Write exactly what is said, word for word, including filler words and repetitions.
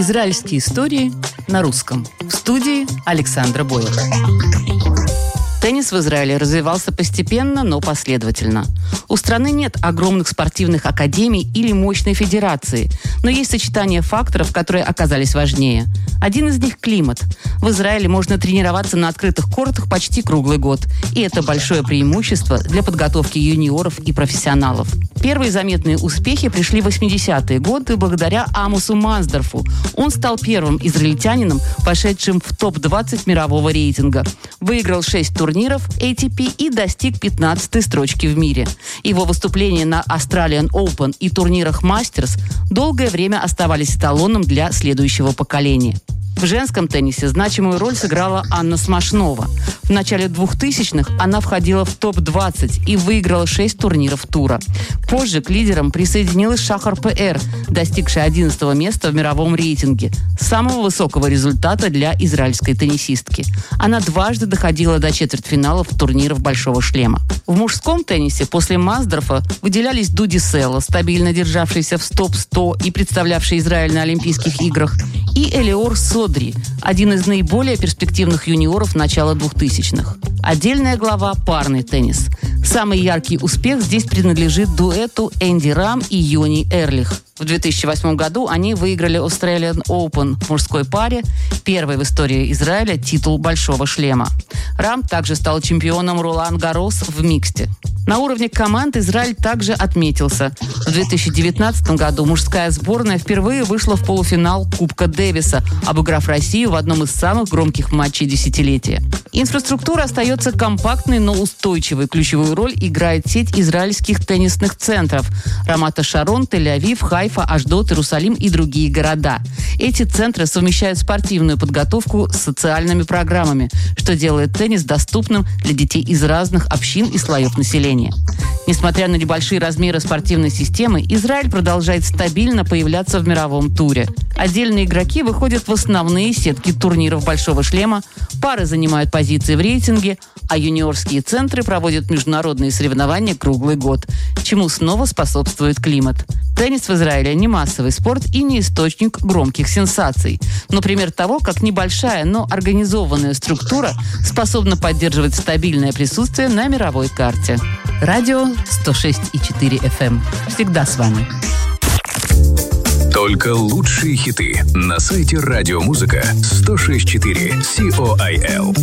Израильские истории на русском. В студии Александра Бойлер. Теннис в Израиле развивался постепенно, но последовательно. У страны нет огромных спортивных академий или мощной федерации, но есть сочетание факторов, которые оказались важнее. Один из них – климат. В Израиле можно тренироваться на открытых кортах почти круглый год, и это большое преимущество для подготовки юниоров и профессионалов. Первые заметные успехи пришли в восьмидесятые годы благодаря Амосу Мансдорфу. Он стал первым израильтянином, вошедшим в топ двадцать мирового рейтинга. Выиграл шесть турниров эй ти пи и достиг пятнадцатой строчки в мире. Его выступления на Australian Open и турнирах Мастерс долгое время оставались эталоном для следующего поколения. В женском теннисе значимую роль сыграла Анна Смашнова. В начале двухтысячных она входила в топ двадцать и выиграла шесть турниров тура. Позже к лидерам присоединилась Шахар Пеэр, достигшая одиннадцатого места в мировом рейтинге, самого высокого результата для израильской теннисистки. Она дважды доходила до четвертьфиналов турниров «Большого шлема». В мужском теннисе после Мансдорфа выделялись Дуди Селло, стабильно державшийся в топ сто и представлявший Израиль на Олимпийских играх, и Элиор Содри, один из наиболее перспективных юниоров начала двухтысячных. Отдельная глава – парный теннис. Самый яркий успех здесь принадлежит дуэту Энди Рам и Йони Эрлих. В две тысячи восьмом году они выиграли Australian Open в мужской паре, первый в истории Израиля титул «Большого шлема». Рам также стал чемпионом Ролан Гаррос в миксте. На уровне команд Израиль также отметился. В две тысячи девятнадцатом году мужская сборная впервые вышла в полуфинал Кубка Дэвиса, обыграв Россию в одном из самых громких матчей десятилетия. Инфраструктура остается компактной, но устойчивой. Ключевую роль играет сеть израильских теннисных центров – Рамат а-Шарон, Тель-Авив, Хайфа, Ашдод, Иерусалим и другие города. Эти центры совмещают спортивную подготовку с социальными программами, что делает теннис доступным для детей из разных общин и слоев населения. Несмотря на небольшие размеры спортивной системы, Израиль продолжает стабильно появляться в мировом туре. Отдельные игроки выходят в основные сетки турниров «Большого шлема», пары занимают позиции в рейтинге, а юниорские центры проводят международные соревнования круглый год, чему снова способствует климат. Теннис в Израиле не массовый спорт и не источник громких сенсаций. Но пример того, как небольшая, но организованная структура способна поддерживать стабильное присутствие на мировой карте. Радио сто шесть и четыре эф эм. Всегда с вами. Только лучшие хиты на сайте радиомузыка сто шесть и четыре си о ай эл.